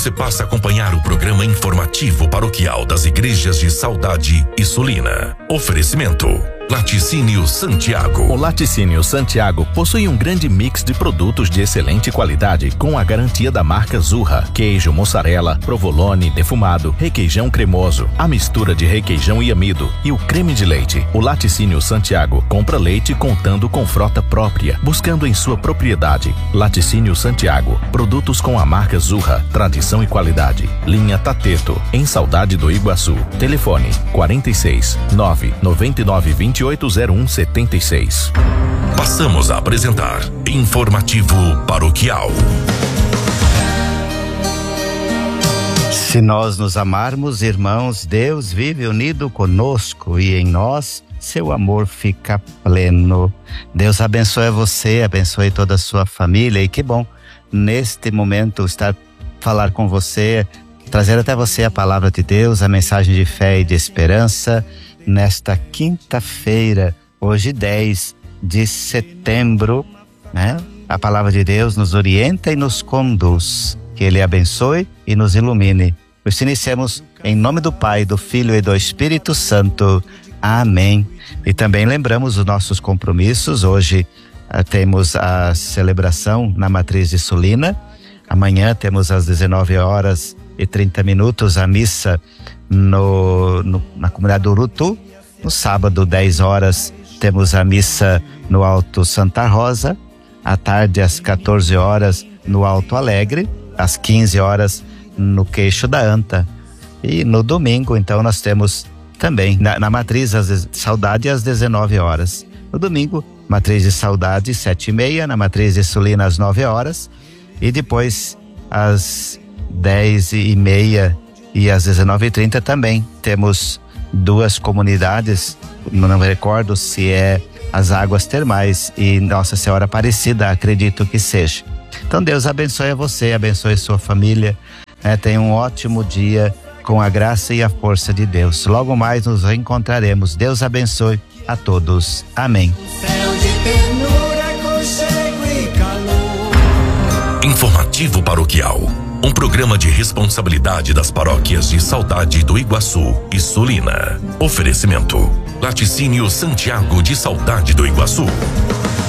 você passa a acompanhar o programa informativo paroquial das igrejas de Saudade e Sulina. Oferecimento: Laticínio Santiago. O Laticínio Santiago possui um grande mix de produtos de excelente qualidade, com a garantia da marca Zurra: queijo, mussarela, provolone, defumado, requeijão cremoso, a mistura de requeijão e amido e o creme de leite. O Laticínio Santiago compra leite contando com frota própria, buscando em sua propriedade. Laticínio Santiago, produtos com a marca Zurra, tradição e qualidade. Linha Tateto, em Saudade do Iguaçu. Telefone: 46 999 280176. Passamos a apresentar Informativo Paroquial. Se nós nos amarmos, irmãos, Deus vive unido conosco e em nós seu amor fica pleno. Deus abençoe você, abençoe toda a sua família, e que bom neste momento falar com você, trazer até você a palavra de Deus, a mensagem de fé e de esperança nesta quinta-feira, hoje 10 de setembro, né? A palavra de Deus nos orienta e nos conduz. Que Ele abençoe e nos ilumine. Nós iniciamos em nome do Pai, do Filho e do Espírito Santo. Amém. E também lembramos os nossos compromissos. Hoje temos a celebração na Matriz de Sulina. Amanhã temos às 19h30 a missa na comunidade do Urutu. No sábado, 10 horas, temos a missa no Alto Santa Rosa. À tarde, às 14 horas, no Alto Alegre. Às 15 horas, no Queixo da Anta. E no domingo, então, nós temos também na Matriz de Saudade às 19 horas. No domingo, Matriz de Saudade 7h30, na Matriz de Sulina às 9 horas. E depois, às 10h30 e às 19h30 também temos duas comunidades, não me recordo se é as Águas Termais e Nossa Senhora Aparecida, acredito que seja. Então Deus abençoe a você, abençoe sua família, né? Tenha um ótimo dia com a graça e a força de Deus. Logo mais nos reencontraremos. Deus abençoe a todos. Amém. Informativo Paroquial, um programa de responsabilidade das paróquias de Saudade do Iguaçu e Sulina. Oferecimento: Laticínio Santiago de Saudade do Iguaçu.